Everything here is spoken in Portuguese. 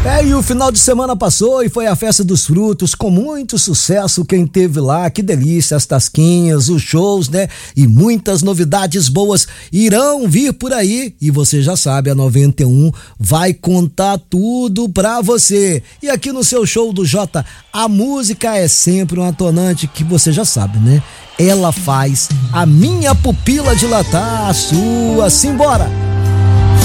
E o final de semana passou e foi a Festa dos Frutos, com muito sucesso. Quem teve lá, que delícia, as tasquinhas, os shows, né? E muitas novidades boas irão vir por aí. E você já sabe, a 91 vai contar tudo pra você. E aqui no seu show do Jota, a música é sempre uma tonante que você já sabe, né? Ela faz a minha pupila dilatar, a sua. Simbora!